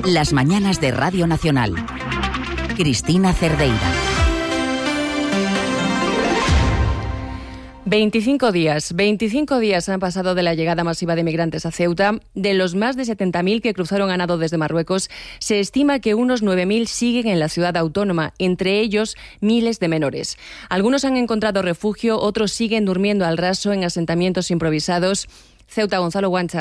Las mañanas de Radio Nacional. Cristina Cerdeira. 25 días han pasado de la llegada masiva de migrantes a Ceuta. De los más de 70.000 que cruzaron a nado desde Marruecos, se estima que unos 9.000 siguen en la ciudad autónoma, entre ellos miles de menores. Algunos han encontrado refugio, otros siguen durmiendo al raso en asentamientos improvisados. Ceuta, Gonzalo Guancha.